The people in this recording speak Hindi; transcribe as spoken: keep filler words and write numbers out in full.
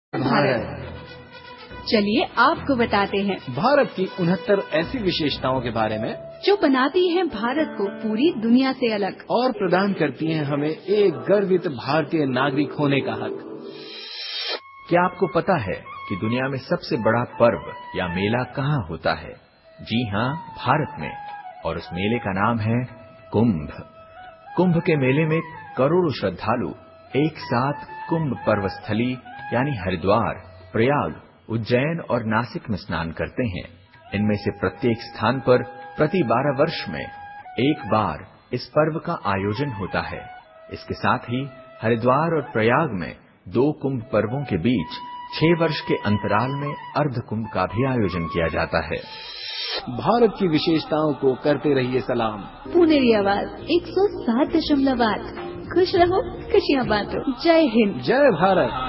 भारत। चलिए आपको बताते हैं भारत की उनहत्तर ऐसी विशेषताओं के बारे में जो बनाती हैं भारत को पूरी दुनिया से अलग और प्रदान करती हैं हमें एक गर्वित भारतीय नागरिक होने का हक। क्या आपको पता है कि दुनिया में सबसे बड़ा पर्व या मेला कहाँ होता है? जी हाँ, भारत में। और उस मेले का नाम है कुंभ। कुंभ के मेले में करोड़ों श्रद्धालु एक साथ कुंभ पर्व स्थली यानी हरिद्वार, प्रयाग, उज्जैन और नासिक में स्नान करते हैं। इनमें से प्रत्येक स्थान पर प्रति बारह वर्ष में एक बार इस पर्व का आयोजन होता है। इसके साथ ही हरिद्वार और प्रयाग में दो कुंभ पर्वों के बीच छह वर्ष के अंतराल में अर्ध कुंभ का भी आयोजन किया जाता है। भारत की विशेषताओं को करते रहिए सलाम। पुनेरी आवाज एक सौ सात दशमलव आठ। खुश रहो, खुशियाँ बांटो। जय हिंद, जय भारत।